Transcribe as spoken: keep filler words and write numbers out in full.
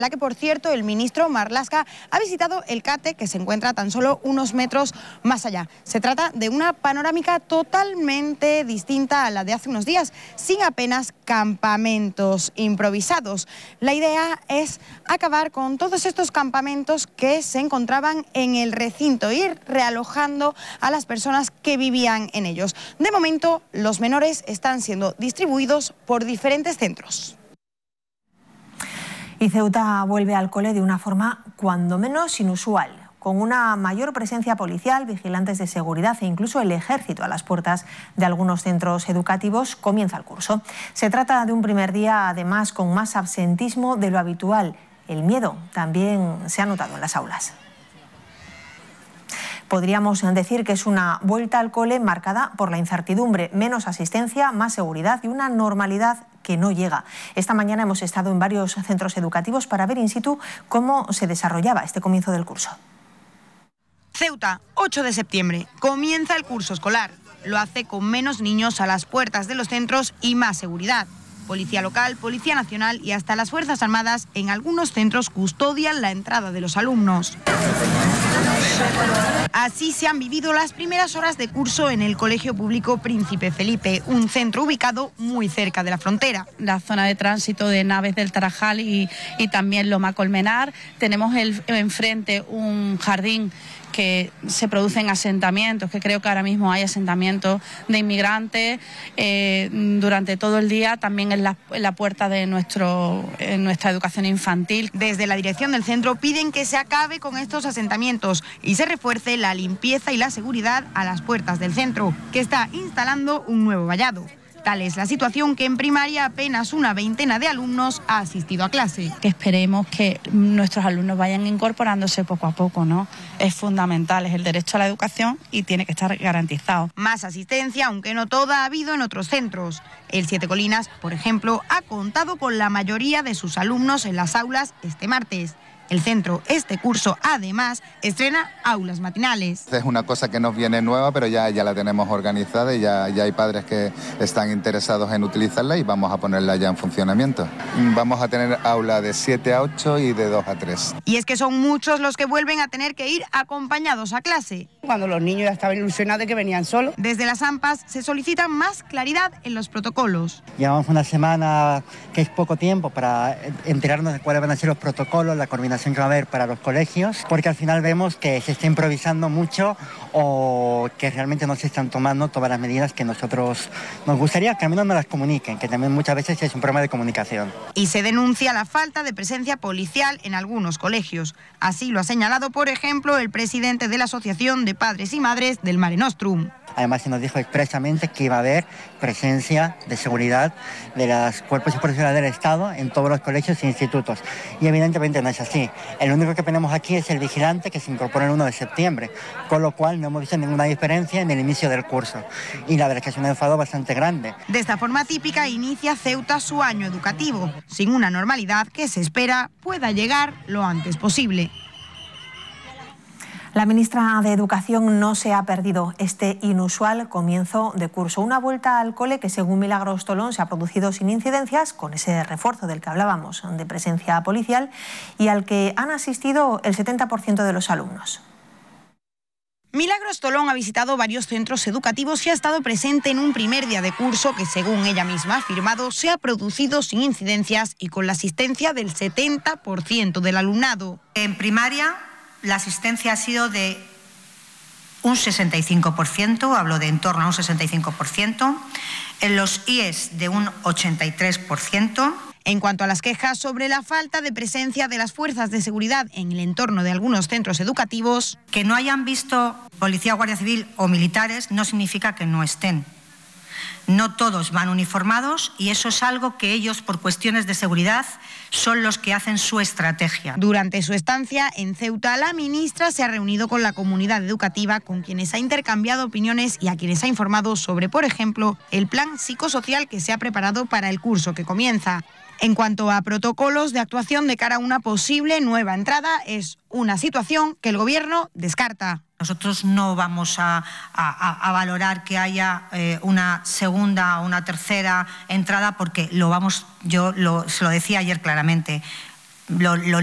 La que, por cierto, el ministro Marlaska ha visitado el CATE, que se encuentra tan solo unos metros más allá. Se trata de una panorámica totalmente distinta a la de hace unos días, sin apenas campamentos improvisados. La idea es acabar con todos estos campamentos que se encontraban en el recinto, ir realojando a las personas que vivían en ellos. De momento, los menores están siendo distribuidos por diferentes centros. Y Ceuta vuelve al cole de una forma cuando menos inusual, con una mayor presencia policial, vigilantes de seguridad e incluso el ejército a las puertas de algunos centros educativos. Comienza el curso. Se trata de un primer día, además, con más absentismo de lo habitual. El miedo también se ha notado en las aulas. Podríamos decir que es una vuelta al cole marcada por la incertidumbre, menos asistencia, más seguridad y una normalidad que no llega. Esta mañana hemos estado en varios centros educativos para ver in situ cómo se desarrollaba este comienzo del curso. Ceuta, ocho de septiembre. Comienza el curso escolar. Lo hace con menos niños a las puertas de los centros y más seguridad. Policía local, Policía Nacional y hasta las Fuerzas Armadas en algunos centros custodian la entrada de los alumnos. Así se han vivido las primeras horas de curso en el Colegio Público Príncipe Felipe, un centro ubicado muy cerca de la frontera. La zona de tránsito de Naves del Tarajal y, y también Loma Colmenar. Tenemos el, enfrente un jardín que se producen asentamientos, que creo que ahora mismo hay asentamientos de inmigrantes eh, durante todo el día, también en la, en la puerta de nuestro, en nuestra educación infantil. Desde la dirección del centro piden que se acabe con estos asentamientos y se refuerce la limpieza y la seguridad a las puertas del centro, que está instalando un nuevo vallado. Tal es la situación que en primaria apenas una veintena de alumnos ha asistido a clase. Que esperemos que nuestros alumnos vayan incorporándose poco a poco, ¿no? Es fundamental, es el derecho a la educación y tiene que estar garantizado. Más asistencia, aunque no toda, ha habido en otros centros. El Siete Colinas, por ejemplo, ha contado con la mayoría de sus alumnos en las aulas este martes. El centro, este curso, además, estrena aulas matinales. Es una cosa que nos viene nueva, pero ya, ya la tenemos organizada y ya, ya hay padres que están interesados en utilizarla y vamos a ponerla ya en funcionamiento. Vamos a tener aula de siete a ocho y de dos a tres. Y es que son muchos los que vuelven a tener que ir acompañados a clase. Cuando los niños ya estaban ilusionados de que venían solos. Desde las AMPAs se solicita más claridad en los protocolos. Llevamos una semana que es poco tiempo para enterarnos de cuáles van a ser los protocolos, la coordinación que va a haber para los colegios, porque al final vemos que se está improvisando mucho o que realmente no se están tomando todas las medidas que nosotros nos gustaría que al menos nos las comuniquen, que también muchas veces es un problema de comunicación. Y se denuncia la falta de presencia policial en algunos colegios. Así lo ha señalado, por ejemplo, el presidente de la Asociación de Padres y Madres del Mare Nostrum. Además se nos dijo expresamente que iba a haber presencia de seguridad de los cuerpos y fuerzas del Estado en todos los colegios e institutos. Y evidentemente no es así. El único que tenemos aquí es el vigilante que se incorpora el uno de septiembre, con lo cual no hemos visto ninguna diferencia en el inicio del curso. Y la verdad es que es un enfado bastante grande. De esta forma típica inicia Ceuta su año educativo, sin una normalidad que se espera pueda llegar lo antes posible. La ministra de Educación no se ha perdido este inusual comienzo de curso. Una vuelta al cole que, según Milagros Tolón, se ha producido sin incidencias, con ese refuerzo del que hablábamos de presencia policial, y al que han asistido el setenta por ciento de los alumnos. Milagros Tolón ha visitado varios centros educativos y ha estado presente en un primer día de curso que, según ella misma ha afirmado, se ha producido sin incidencias y con la asistencia del setenta por ciento del alumnado. En primaria, la asistencia ha sido de un sesenta y cinco por ciento, hablo de en torno a un sesenta y cinco por ciento, en los I E S de un ochenta y tres por ciento. En cuanto a las quejas sobre la falta de presencia de las fuerzas de seguridad en el entorno de algunos centros educativos, que no hayan visto policía, guardia civil o militares no significa que no estén. No todos van uniformados y eso es algo que ellos, por cuestiones de seguridad, son los que hacen su estrategia. Durante su estancia en Ceuta, la ministra se ha reunido con la comunidad educativa, con quienes ha intercambiado opiniones y a quienes ha informado sobre, por ejemplo, el plan psicosocial que se ha preparado para el curso que comienza. En cuanto a protocolos de actuación de cara a una posible nueva entrada, es una situación que el Gobierno descarta. Nosotros no vamos a, a, a valorar que haya eh, una segunda o una tercera entrada porque lo vamos, yo lo, se lo decía ayer claramente, lo, lo